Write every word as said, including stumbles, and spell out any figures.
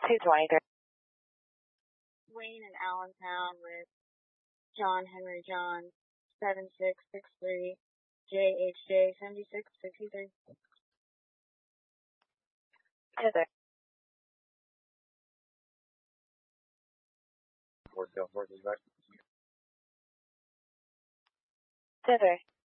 two twenty-three. Wayne in Allentown with John Henry John, seven six six three, J H J, seventy-six sixty-three. Yes, sir. Fort Salesforce is back. Yes, sir.